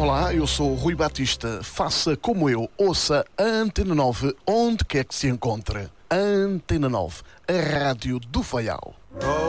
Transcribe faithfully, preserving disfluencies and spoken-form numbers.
Olá, eu sou o Rui Batista. Faça como eu, ouça a Antena nove onde quer que se encontre. A Antena nove, a rádio do Faial.